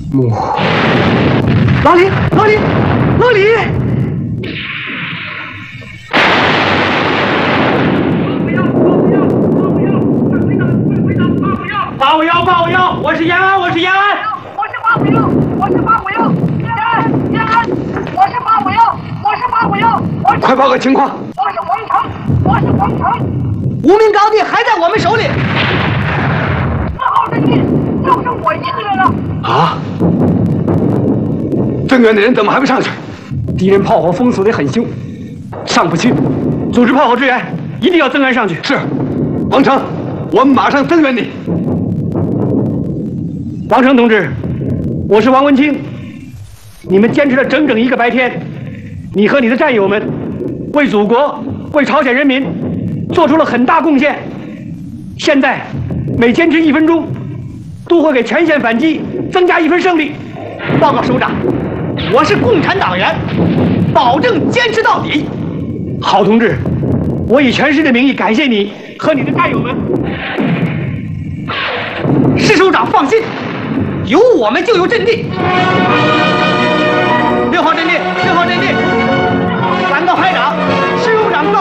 母，老李，老李，老李！851，我是延安，我是延安。 我是851，我是851，延安，我是851，我是851， 快报个情况。 我是皇城，我是皇城。 无名高地还在我们手里。 4号阵地就剩我一个人了。 啊！增援的人怎么还不上去？敌人炮火封锁得很凶，上不去。组织炮火支援，一定要增援上去。是，王成，我们马上增援你。王成同志，我是王文清。你们坚持了整整1个白天，你和你的战友们为祖国、为朝鲜人民做出了很大贡献。现在每坚持1分钟，都会给前线反击增加1分胜利。报告首长，我是共产党员，保证坚持到底。好同志，我以全师的名义感谢你和你的战友们。师首长放心，有我们就有阵地。